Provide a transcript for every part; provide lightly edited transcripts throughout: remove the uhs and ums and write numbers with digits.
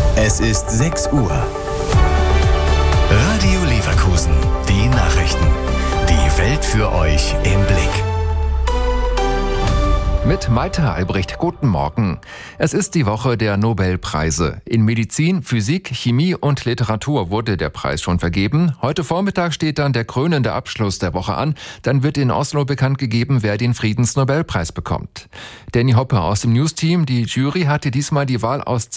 Es ist 6 Uhr. Radio Leverkusen. Die Nachrichten. Die Welt für euch im Blick. Mit Malte Albrecht, guten Morgen. Es ist die Woche der Nobelpreise. In Medizin, Physik, Chemie und Literatur wurde der Preis schon vergeben. Heute Vormittag steht dann der krönende Abschluss der Woche an. Dann wird in Oslo bekannt gegeben, wer den Friedensnobelpreis bekommt. Danny Hoppe aus dem News-Team. Die Jury hatte diesmal die Wahl aus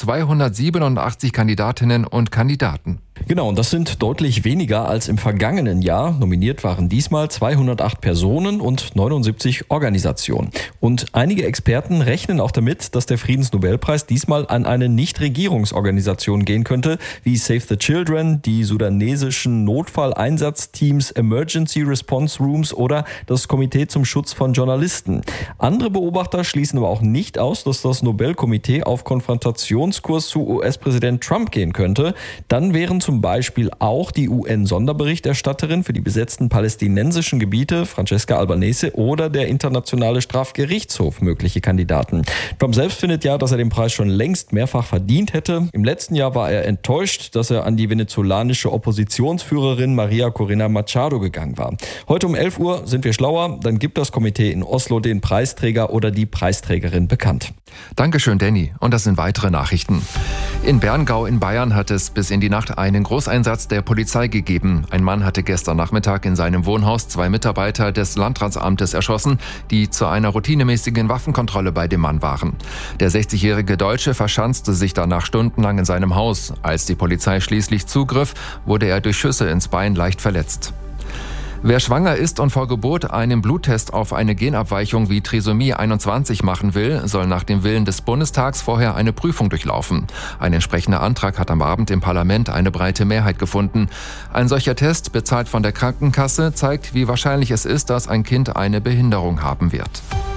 287 Kandidatinnen und Kandidaten. Genau, und das sind deutlich weniger als im vergangenen Jahr. Nominiert waren diesmal 208 Personen und 79 Organisationen. Und einige Experten rechnen auch damit, dass der Friedensnobelpreis diesmal an eine Nichtregierungsorganisation gehen könnte, wie Save the Children, die sudanesischen Notfalleinsatzteams Emergency Response Rooms oder das Komitee zum Schutz von Journalisten. Andere Beobachter schließen aber auch nicht aus, dass das Nobelkomitee auf Konfrontationskurs zu US-Präsident Trump gehen könnte. Dann wären zum Beispiel auch die UN-Sonderberichterstatterin für die besetzten palästinensischen Gebiete, Francesca Albanese, oder der Internationale Strafgerichtshof mögliche Kandidaten. Trump selbst findet ja, dass er den Preis schon längst mehrfach verdient hätte. Im letzten Jahr war er enttäuscht, dass er an die venezolanische Oppositionsführerin Maria Corina Machado gegangen war. Heute um 11 Uhr sind wir schlauer, dann gibt das Komitee in Oslo den Preisträger oder die Preisträgerin bekannt. Dankeschön, Danny. Und das sind weitere Nachrichten. In Berngau in Bayern hat es bis in die Nacht einen Großeinsatz der Polizei gegeben. Ein Mann hatte gestern Nachmittag in seinem Wohnhaus 2 Mitarbeiter des Landratsamtes erschossen, die zu einer routinemäßigen Waffenkontrolle bei dem Mann waren. Der 60-jährige Deutsche verschanzte sich danach stundenlang in seinem Haus. Als die Polizei schließlich zugriff, wurde er durch Schüsse ins Bein leicht verletzt. Wer schwanger ist und vor Geburt einen Bluttest auf eine Genabweichung wie Trisomie 21 machen will, soll nach dem Willen des Bundestags vorher eine Prüfung durchlaufen. Ein entsprechender Antrag hat am Abend im Parlament eine breite Mehrheit gefunden. Ein solcher Test, bezahlt von der Krankenkasse, zeigt, wie wahrscheinlich es ist, dass ein Kind eine Behinderung haben wird.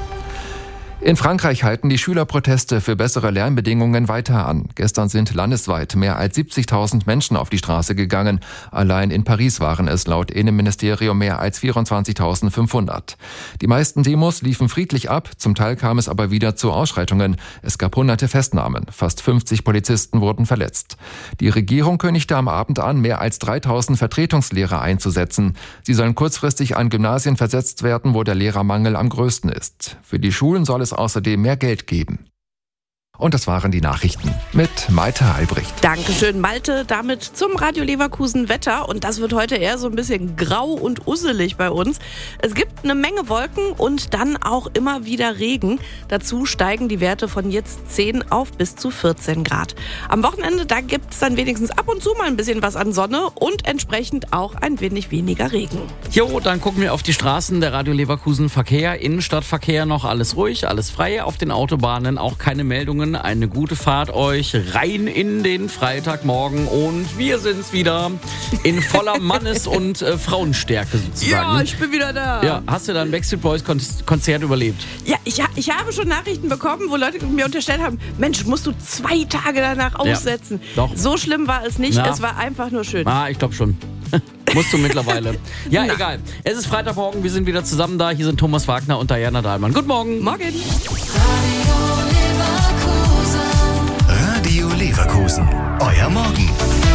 In Frankreich halten die Schülerproteste für bessere Lernbedingungen weiter an. Gestern sind landesweit mehr als 70.000 Menschen auf die Straße gegangen. Allein in Paris waren es laut Innenministerium mehr als 24.500. Die meisten Demos liefen friedlich ab, zum Teil kam es aber wieder zu Ausschreitungen. Es gab hunderte Festnahmen, fast 50 Polizisten wurden verletzt. Die Regierung kündigte am Abend an, mehr als 3.000 Vertretungslehrer einzusetzen. Sie sollen kurzfristig an Gymnasien versetzt werden, wo der Lehrermangel am größten ist. Für die Schulen soll es außerdem mehr Geld geben. Und das waren die Nachrichten mit Malte Albrecht. Dankeschön, Malte. Damit zum Radio Leverkusen Wetter. Und das wird heute eher so ein bisschen grau und usselig bei uns. Es gibt eine Menge Wolken und dann auch immer wieder Regen. Dazu steigen die Werte von jetzt 10 auf bis zu 14 Grad. Am Wochenende, da gibt es dann wenigstens ab und zu mal ein bisschen was an Sonne und entsprechend auch ein wenig weniger Regen. Jo, dann gucken wir auf die Straßen der Radio Leverkusen Verkehr. Innenstadtverkehr noch alles ruhig, alles frei. Auf den Autobahnen auch keine Meldungen. Eine gute Fahrt euch rein in den Freitagmorgen und wir sind's wieder in voller Mannes- und Frauenstärke sozusagen. Ja, ich bin wieder da. Ja, hast du dein Backstreet Boys Konzert überlebt? Ja, ich habe schon Nachrichten bekommen, wo Leute mir unterstellt haben, Mensch, musst du 2 Tage danach aussetzen. Ja, doch. So schlimm war es nicht, Na. es war einfach nur schön. Ich glaube schon. Musst du mittlerweile. Ja, egal. Es ist Freitagmorgen, wir sind wieder zusammen da. Hier sind Thomas Wagner und Diana Dahlmann. Guten Morgen. Morgen. Radio Leverkusen. Euer Morgen.